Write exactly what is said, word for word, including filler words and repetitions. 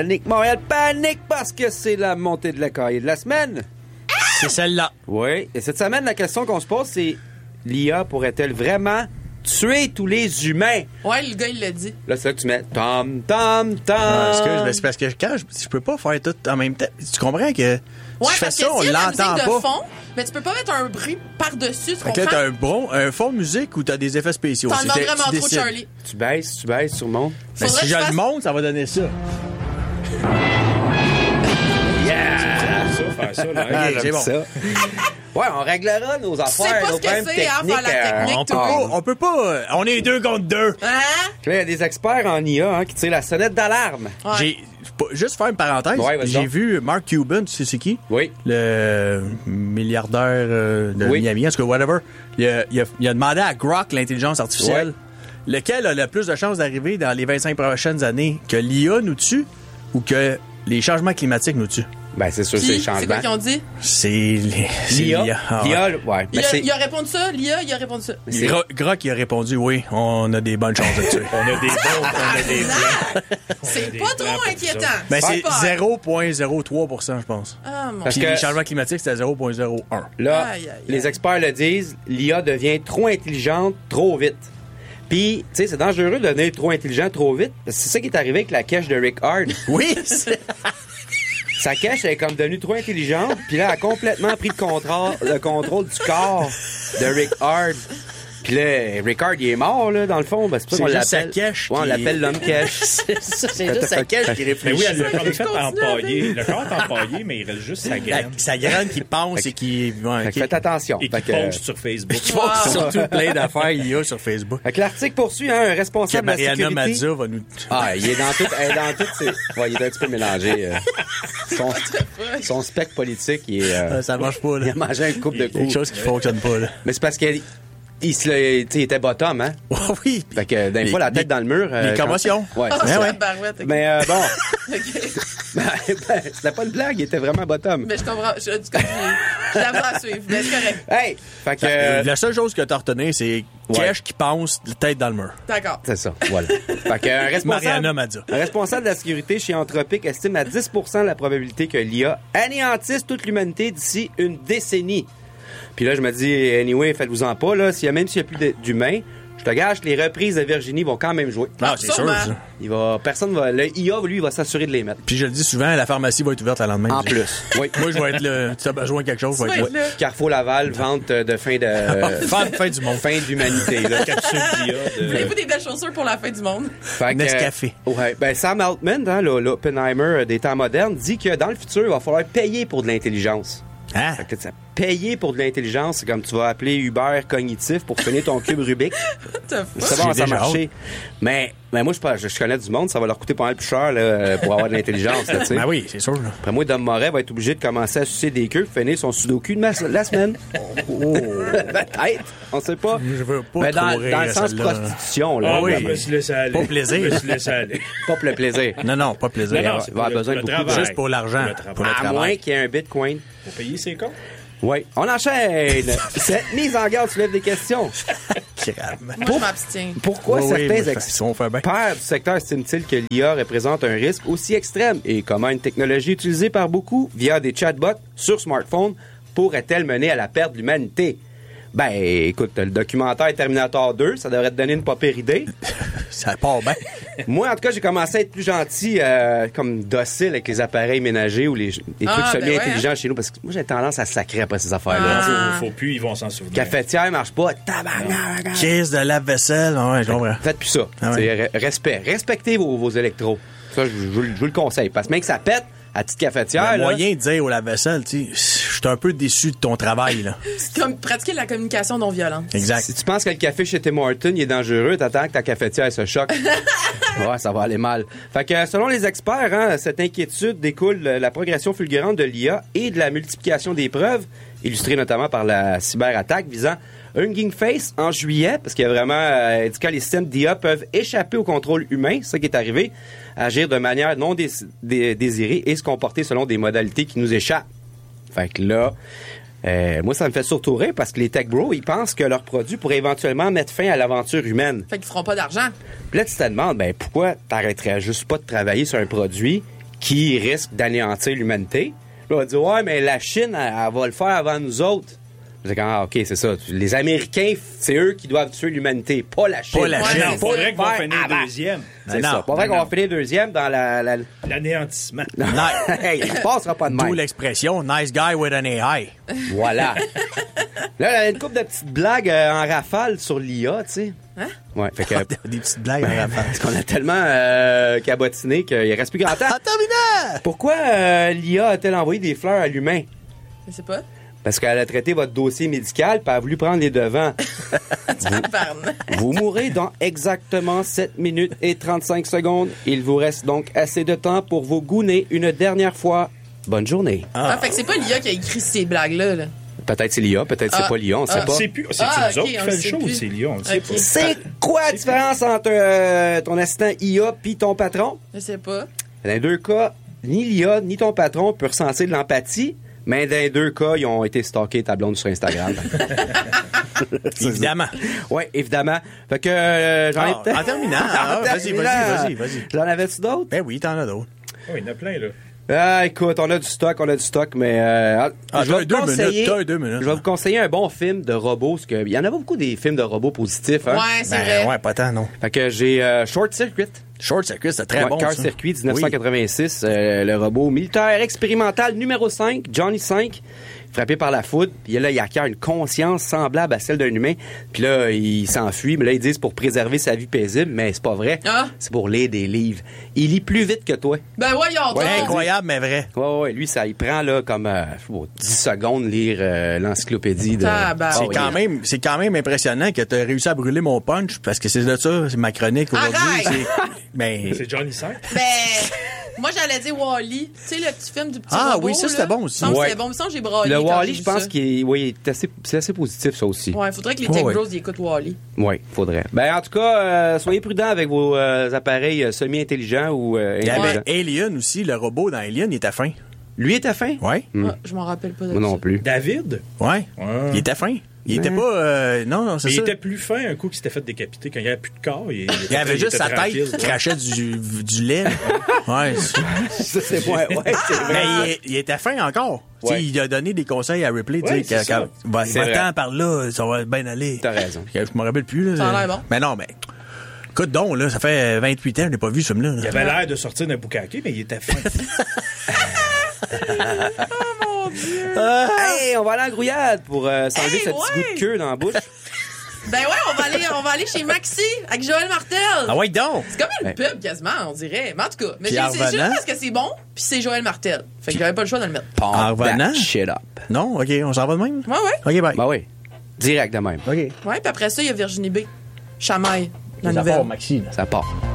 panique. Montréal panique parce que c'est la montée de la cahier de la semaine. C'est celle-là. Oui. Et cette semaine, la question qu'on se pose, c'est l'I A pourrait-elle vraiment tuer tous les humains? Ouais, le gars, il l'a dit. Là, c'est là que tu mets tom, tom, tom. Ah, excuse, mais c'est parce que quand je, je peux pas faire tout en même temps. Tu comprends que Ouais, si je fais parce que ça, on s'il y a de la l'entend musique pas. de fond, mais tu peux pas mettre un bruit par-dessus, tu Fait que là, comprends? t'as un, bon, un fond de musique ou t'as des effets spéciaux? T'en C'est- demandes tu vraiment trop, décides. Charlie. Tu baisses, tu baisses sur mon. Ben, Faudrait si que je je le fasse- monte, ça va donner ça. Ça, faire ça, là. Ah, Ok, c'est bon. Ça. Ouais, on réglera nos sais affaires, pas nos ce que problèmes c'est, hein, techniques. faire la euh, technique, On peut tout pas, court. on peut pas. euh, On est deux contre deux. Hein? Là, il y a des experts en I A hein, qui tirent la sonnette d'alarme. Ouais. J'ai pas- juste faire une parenthèse. Ouais, vas-y J'ai donc. vu Mark Cuban, tu sais c'est qui? Oui. Le milliardaire euh, de Oui. Miami, en tout cas, whatever. Il a, il a- il a demandé à Grok, l'intelligence artificielle, Ouais. lequel a le plus de chances d'arriver dans les vingt-cinq prochaines années, que l'I A nous tue ou que les changements climatiques nous tuent? Ben, c'est sûr, c'est Puis, les c'est quoi changements. qu'ils ont dit? C'est les- c'est L'I A. l'I A. Ah, ouais. L'I A, ouais. Il Ben, a, c'est- il a répondu ça, l'I A, il a répondu ça. c'est- Gro- Grok, il a répondu, oui, on a des bonnes chances de tuer. On a des bons, on a des plans. C'est des pas plans trop pour ça. inquiétant. Ben, c'est pas. zéro virgule zéro trois pour cent, je pense. Ah, mon Parce Puis que- les changements climatiques, c'était zéro virgule zéro un. Là, Aïe, aïe, aïe. les experts le disent, l'I A devient trop intelligente trop vite. Puis, tu sais, c'est dangereux de devenir trop intelligent trop vite. Parce que c'est ça qui est arrivé avec la cache de Rick Hard. Oui, c'est- Sa cache, elle est comme devenue trop intelligente. Puis là, elle a complètement pris le contrôle, le contrôle du corps de Rick Hard. Puis là, Rick Hard, il est mort, là, dans le fond. Ben, c'est pour ça C'est qu'on juste sa l'appelle. cache Ouais, on qui- l'appelle l'homme cache. c'est ça, c'est juste sa cache qui Mais réfléchit. oui, elle l'a comme fait Continue à empailler. Le corps est empaillé, mais il reste juste sa La- graine. sa graine qui pense et qui... ouais, Fait que qui- faites attention. Et Fait qui que, poste sur Facebook. qui poste surtout plein d'affaires I A sur Facebook. fait que l'article poursuit, hein, un Que responsable de la Mariana sécurité. Mazza va nous... Ah, il est dans tout, elle est dans tout, c'est, ouais, il est un petit peu mélangé. euh. son, son spectre politique, il est, euh, Ah, ça marche pas, il là. a mangé un couple de Quelque coups. chose qui fonctionne pas, là. Mais c'est parce qu'il il, se le- tu sais, il était bottom, hein. Oh, oui. Fait que d'un Les- fois, la tête les- dans le mur. euh, les quand- commotions. Ouais, Ah, c'est Ben ça. ouais. barouette, ok. Mais euh, bon, Ok. ben, ben, c'était pas une blague, il était vraiment bottom. Mais je comprends. Je, du coup, je l'apprends à suivre. Mais c'est correct. Hey! Fait que. Euh, euh, La seule chose que t'as retenue, c'est Cash qui pense tête dans le mur. D'accord. c'est ça, voilà. Fait que, un responsable, Mariana Mazza. un responsable de la sécurité chez Anthropic estime à dix pour cent la probabilité que l'I A anéantisse toute l'humanité d'ici une décennie. Puis là, je me dis, anyway, faites-vous-en pas, là. S'il y a, même s'il n'y a plus de- d'humains, je te gage que les reprises de Virginie vont quand même jouer. Ah, c'est sûr, sûrement. ça. Il va, personne va, le I A, lui, il va s'assurer de les mettre. Puis je le dis souvent, la pharmacie va être ouverte le lendemain. En plus. Oui. Moi, je vais être là. Tu as besoin de quelque chose, je vais Tu être vas là. être là. Carrefour Laval, vente de fin de, Fin, fin du monde. fin d'humanité, là. Capsule d'I A de... Voulez-vous des belles chaussures pour la fin du monde? Fait que, Nescafé. euh, ouais. Ben, Sam Altman, hein, le- l'Oppenheimer des temps modernes, dit que dans le futur, il va falloir payer pour de l'intelligence. Hein? Fait que ça, payer pour de l'intelligence, c'est comme tu vas appeler Uber cognitif pour finir ton cube Rubik. T'as Ça J'ai va, ça déjà marcher. Mais, mais moi, je, pense- je, je connais du monde, ça va leur coûter pas mal plus cher là, pour avoir de l'intelligence. Là, tu sais. Ben oui, c'est sûr. là. Après moi, Dom Moret va être obligé de commencer à sucer des queues pour finir son sudoku de ma- la semaine. Peut-être, on sait pas. Je veux pas Mais trop dans, rire dans le à sens celle-là. prostitution, là. Ah oui, là, je me suis laissé aller. Pas plaisir. Je me suis laissé aller. pas pour le plaisir. Non, non, pas plaisir. Non, non, il c'est va avoir pour le- besoin le de beaucoup de- travail. Juste pour l'argent. Pour le travail. Pour le À travail. moins qu'il y ait un bitcoin. Pour payer ses comptes. Oui. On enchaîne. Cette mise en garde soulève des questions. Crème. Moi, je m'abstiens. Pourquoi Oui, oui, certains moi, je fais- on fait bien. experts du secteur estiment-ils que l'I A représente un risque aussi extrême? Et comment une technologie utilisée par beaucoup via des chatbots sur smartphone pourrait-elle mener à la perte de l'humanité? Ben, écoute, le documentaire Terminator deux, ça devrait te donner une pas pire idée. Ça part bien. Moi, en tout cas, j'ai commencé à être plus gentil, euh, comme docile avec les appareils ménagers ou les, les Ah, trucs ben semi-intelligents ouais, chez nous, parce que moi, j'ai tendance à sacrer après ces affaires-là. Ah. Faut, faut plus, ils vont s'en souvenir. Cafetière marche pas, tabarnak. Caisse de lave-vaisselle. Ouais, je comprends. Faites plus ça. Ah ouais. C'est re- respect. Respectez vos, vos électros. Ça, je, je vous le- je vous le conseille. Parce que même que ça pète, à petite cafetière, Le là, moyen de dire au lave-vaisselle, tu sais, je suis un peu déçu de ton travail, là. C'est comme pratiquer la communication non violente. Exact. si tu penses que le café chez Tim Hortons il est dangereux, t'attends que ta cafetière se choque. Ouais, ça va aller mal. Fait que selon les experts, hein, cette inquiétude découle de la progression fulgurante de l'I A et de la multiplication des preuves, illustrée notamment par la cyberattaque visant Hugging Face en juillet, parce qu'il y a vraiment euh, indiquant que les systèmes d'I A peuvent échapper au contrôle humain, c'est ça qui est arrivé, agir de manière non dés- dé- désirée et se comporter selon des modalités qui nous échappent. Fait que là, euh, moi, ça me fait surtout rire parce que les tech bros, ils pensent que leur produit pourrait éventuellement mettre fin à l'aventure humaine. Fait qu'ils feront pas d'argent. Puis là, tu te demandes, ben, pourquoi t'arrêterais juste pas de travailler sur un produit qui risque d'anéantir l'humanité. Là, on va dire, ouais, mais la Chine, elle, elle va le faire avant nous autres. Je dis, ah, OK, c'est ça. Les Américains, c'est eux qui doivent tuer l'humanité, pas la Chine. Pas la Chine. C'est pas vrai qu'on va faire finir avant. deuxième. C'est Non, ça. Pas vrai non, qu'on non. va finir deuxième dans la... la... L'anéantissement. Hey, il passera pas de D'où même. l'expression « nice guy with an A I ». Voilà. Là, il y a une couple de petites blagues euh, en rafale sur l'I A, tu sais. Hein? Ouais, fait que... Des petites blagues en rafale. Parce qu'on a tellement euh, cabotiné qu'il reste plus grand temps. En terminant! Pourquoi euh, l'I A a-t-elle envoyé des fleurs à l'humain? Je sais pas. Parce qu'elle a traité votre dossier médical puis elle a voulu prendre les devants. Tabarnak. Vous mourrez dans exactement sept minutes et trente-cinq secondes. Il vous reste donc assez de temps pour vous gouner une dernière fois. Bonne journée. Ah, fait que c'est pas l'I A qui a écrit ces blagues-là. Là. Peut-être c'est l'I A, peut-être Ah. c'est pas l'I A, on sait Ah. pas. C'est plus. C'est Ah, nous ok, autres qui on fait le le sait show ou plus. c'est Lyon? On le sait Ok. pas. C'est quoi la différence entre euh, ton assistant I A puis ton patron? Je sais pas. Dans les deux cas, ni l'I A ni ton patron peut ressentir de l'empathie, mais dans les deux cas, ils ont été stalkés ta blonde sur Instagram. Évidemment. Oui, évidemment. Fait que euh, j'en ai Ah, peut-être... en terminant, ah, vas-y, terminant. vas-y, vas-y, vas-y. J'en avais-tu d'autres? Ben oui, t'en as d'autres. Oh, il y en a plein, là. Ah, écoute, on a du stock, on a du stock, mais... Euh, Ah, je vais t'as vous deux conseiller- minutes, t'as deux minutes. Je vais vous conseiller un bon film de robots, parce qu'il y en a pas beaucoup des films de robots positifs. Hein? Ouais, c'est Ben vrai. ouais, pas tant, non. Fait que j'ai euh, Short Circuit. Short Circuit, c'est très Ouais, bon, Car ça. Circuit dix-neuf cent quatre-vingt-six, euh, le robot militaire expérimental numéro cinq, Johnny cinq, frappé par la foudre. Puis là, il acquiert une conscience semblable à celle d'un humain. Puis là, il s'enfuit. Mais là, ils disent pour préserver sa vie paisible, mais c'est pas vrai. Ah. C'est pour lire des livres. Il lit plus vite que toi. Ben voyons, Ouais, donc. Incroyable, mais vrai. Ouais, ouais, lui, ça, il prend là comme euh, je sais pas, dix secondes lire euh, l'encyclopédie de. Tabarnak. C'est Ah, oui. quand même, c'est quand même impressionnant que tu as réussi à brûler mon punch parce que c'est de ça, c'est ma chronique aujourd'hui. Arrête! C'est- Mais C'est Johnny cinq. Ben, moi, j'allais dire Wall-E. Tu sais, le petit film du petit Ah, robot, oui, ça, là. c'était bon aussi. Il me semble que Ouais. C'était bon. Il me semble que j'ai braillé Le quand Wall-E, j'ai je vu pense ça. qu'il est, oui, est assez, c'est assez positif, ça aussi. Ouais, faudrait que les Ouais, Tech ouais. Bros y écoutent Wall-E. Oui, faudrait. Ben, en tout cas, euh, soyez prudents avec vos euh, appareils euh, semi-intelligents ou euh, il y avait intelligents. Alien aussi, le robot dans Alien, il était fin. Lui est à fin? Ouais. Hmm. Ah, je m'en rappelle pas de Moi non ça. plus. David. Ouais. Ouais. Il était fin. Il était Ouais. pas. euh, non, non, c'est Mais il ça. était plus fin un coup qu'il s'était fait décapiter quand il n'y avait plus de corps. Il, Il avait juste sa tête qui qui crachait du, du lait. Ouais. c'est- Ça, c'est ouais, ouais, c'est vrai. Mais il, il était fin encore. Tu sais, Ouais. il a donné des conseils à Ripley. tu Ouais, sais, c'est ça. quand- va- C'est Va-t'en vrai. par là, ça va bien aller. T'as raison. Je me rappelle plus. Là, Ça a l'air bon. Mais non, mais. Écoute donc, là, ça fait vingt-huit ans que je n'ai pas vu ce film-là. là. Il avait l'air de sortir d'un boucaquet, mais il était fin. Hey, on va aller en grouillade pour euh, s'enlever Hey, ce petit ouais. goût de queue dans la bouche. Ben ouais, on va aller, on va aller chez Maxi avec Joël Martel. Ah ouais, donc! C'est comme une Ouais. pub quasiment, on dirait. Mais en tout cas, mais Puis j'ai en c'est juste revenant- parce que c'est bon, puis c'est Joël Martel. Fait que j'avais pas le choix de le mettre. Pump En revenant? that shit up. Non? OK, on s'en va de même? Ouais, ouais. OK, bye. Ben oui. Direct de même. OK. Ouais, puis après ça, il y a Virginie B. Chamaille, la nouvelle. Maxi, là. Ça part.